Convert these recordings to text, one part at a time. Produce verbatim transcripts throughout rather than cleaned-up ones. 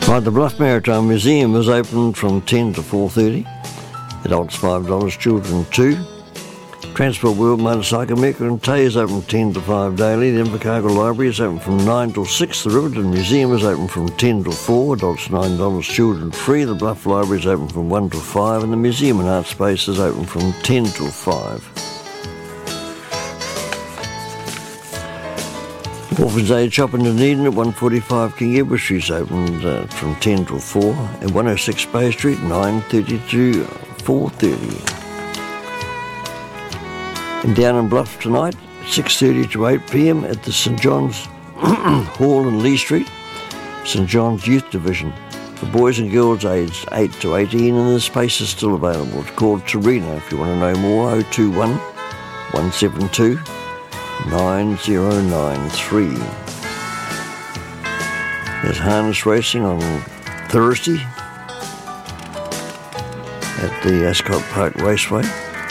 Right, the Bluff Maritime Museum is open from ten to four thirty. Adults five dollars, children two. Transport World Motorcycle Mecca and Tay is open ten to five daily. The Invercargill Library is open from nine till six. The Riverton Museum is open from ten till four. Adults nine dollars, children free. The Bluff Library is open from one till five. And the Museum and Art Space is open from ten till five. Orphans Aid Shop in Dunedin at one forty-five King Edward Street is open uh, from ten till four. And one oh six Bay Street, nine thirty to four thirty. And down in Bluff tonight, six thirty to eight p.m. at the St John's Hall in Lee Street, St John's Youth Division. For boys and girls aged eight to eighteen, and the space is still available. It's called Torino if you want to know more, oh two one, one seven two, nine oh nine three. There's harness racing on Thursday at the Ascot Park Raceway.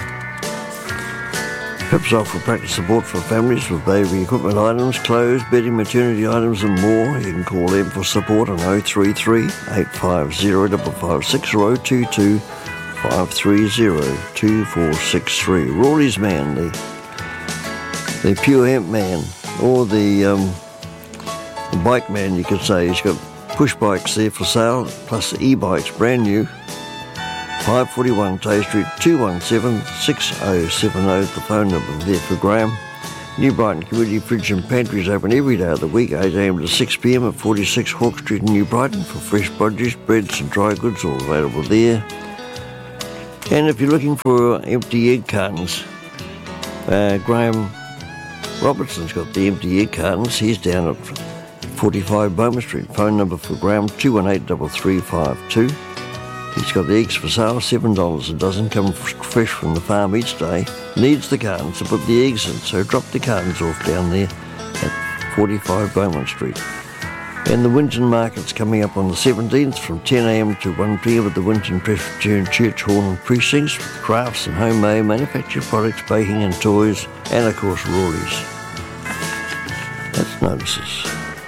Pips offer practice support for families with baby equipment items, clothes, bedding, maternity items and more. You can call them for support on oh three three, eight five oh, five five six or oh two two, five three oh, two four six three. Rawley's Man, the, the pure hemp man, or the, um, the bike man you could say. He's got push bikes there for sale, plus e-bikes, brand new. five forty-one Tay Street, two one seven, six oh seven oh, the phone number there for Graham. New Brighton Community Fridge and Pantry is open every day of the week, eight a.m. to six p.m. at forty-six Hawke Street in New Brighton for fresh produce, breads and dry goods, all available there. And if you're looking for empty egg cartons, uh, Graham Robertson's got the empty egg cartons. He's down at forty-five Bowman Street. Phone number for Graham, two one eight, three three five two. He's got the eggs for sale, seven dollars a dozen, come fresh from the farm each day. Needs the cartons to put the eggs in, so drop the cartons off down there at forty-five Beaumont Street. And the Winton Market's coming up on the seventeenth from ten a.m. to one p.m. at the Winton Presbyterian Church Hall and Precincts with crafts and homemade manufactured products, baking and toys, and of course Rawley's. That's notices.